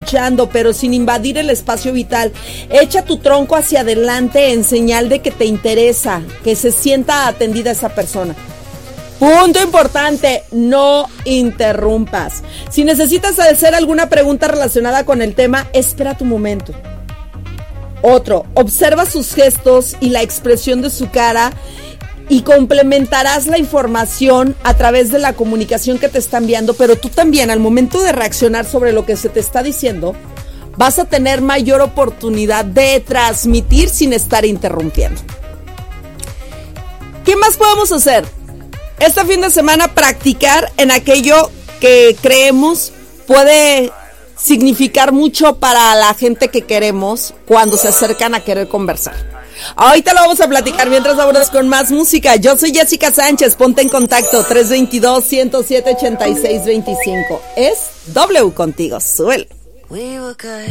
escuchando, pero sin invadir el espacio vital. Echa tu tronco hacia adelante en señal de que te interesa, que se sienta atendida esa persona. Punto importante, no interrumpas. Si necesitas hacer alguna pregunta relacionada con el tema, espera tu momento. Otro, observa sus gestos y la expresión de su cara y complementarás la información a través de la comunicación que te está enviando, pero tú también al momento de reaccionar sobre lo que se te está diciendo, vas a tener mayor oportunidad de transmitir sin estar interrumpiendo. ¿Qué más podemos hacer? Este fin de semana practicar en aquello que creemos puede significar mucho para la gente que queremos cuando se acercan a querer conversar. Ahorita lo vamos a platicar mientras vámonos con más música. Yo soy Jessica Sánchez, ponte en contacto 322-107-8625. Es W contigo, súbele.